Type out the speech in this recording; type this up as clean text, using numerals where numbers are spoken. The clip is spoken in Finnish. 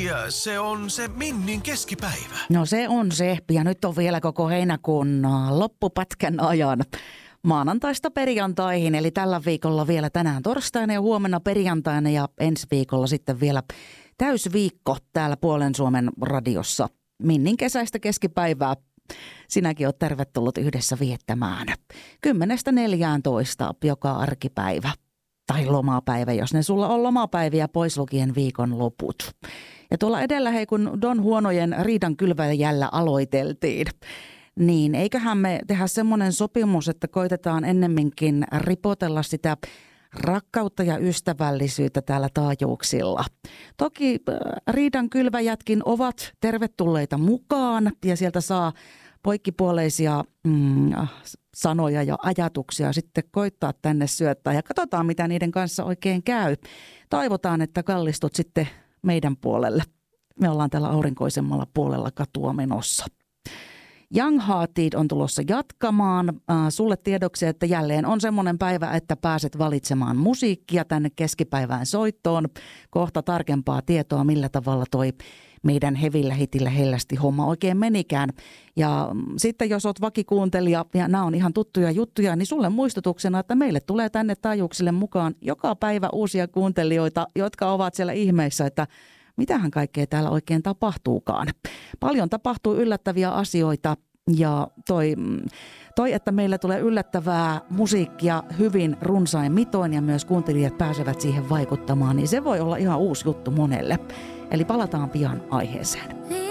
Ja se on se Minnin keskipäivä. No se on se, ja nyt on vielä koko heinäkuun loppupätkän ajan maanantaista perjantaihin, eli tällä viikolla vielä tänään torstaina ja huomenna perjantaina ja ensi viikolla sitten vielä täysviikko täällä Puolen Suomen radiossa. Minnin kesäistä keskipäivää sinäkin oot tervetullut yhdessä viettämään 10-14 joka arkipäivä. Tai lomapäivä, jos ne sulla on lomapäiviä pois lukien viikon loput. Ja tuolla edellä, hei, kun Don Huonojen riidan kylväjällä aloiteltiin, niin eiköhän me tehdä semmoinen sopimus, että koitetaan ennemminkin ripotella sitä rakkautta ja ystävällisyyttä täällä taajuuksilla. Toki riidan kylväjätkin ovat tervetulleita mukaan ja sieltä saa poikkipuoleisia sanoja ja ajatuksia sitten koittaa tänne syöttää ja katsotaan, mitä niiden kanssa oikein käy. Toivotaan, että kallistut sitten meidän puolelle. Me ollaan täällä aurinkoisemmalla puolella katua menossa. Young Hearted on tulossa jatkamaan. Sulle tiedoksi, että jälleen on semmoinen päivä, että pääset valitsemaan musiikkia tänne keskipäivään soittoon. Kohta tarkempaa tietoa, millä tavalla toi meidän hevillä hitillä hellästi homma oikein menikään. Ja sitten jos oot vakikuuntelija ja nämä on ihan tuttuja juttuja, niin sulle muistutuksena, että meille tulee tänne taajuuksille mukaan joka päivä uusia kuuntelijoita, jotka ovat siellä ihmeissä, että mitähän kaikkea täällä oikein tapahtuukaan. Paljon tapahtuu yllättäviä asioita ja toi, että meillä tulee yllättävää musiikkia hyvin runsain mitoin ja myös kuuntelijat pääsevät siihen vaikuttamaan, niin se voi olla ihan uusi juttu monelle. Eli palataan pian aiheeseen.